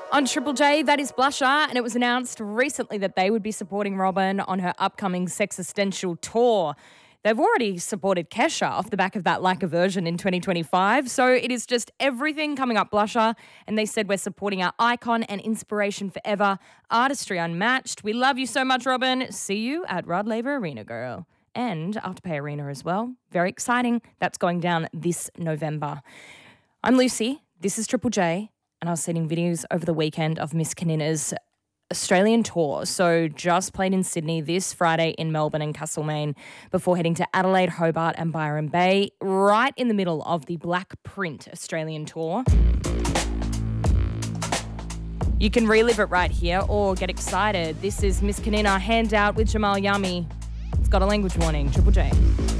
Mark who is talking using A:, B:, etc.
A: On Triple J, that is Blusher, and it was announced recently that they would be supporting Robyn on her upcoming Sexistential tour. They've already supported Kesha off the back of that Like a Virgin in 2025, so it is just everything coming up Blusher, and they said we're supporting our icon and inspiration forever, artistry unmatched. We love you so much, Robyn. See you at Rod Laver Arena, girl. And Afterpay Arena as well. Very exciting. That's going down this November. I'm Lucy. This is Triple J. And I was seeing videos over the weekend of Miss Kanina's Australian tour. So just played in Sydney this Friday in Melbourne and Castlemaine before heading to Adelaide, Hobart and Byron Bay, right in the middle of the Black Print Australian tour. You can relive it right here or get excited. This is Miss Kanina, Hand Out with Jamal Yami. It's got a language warning. Triple J.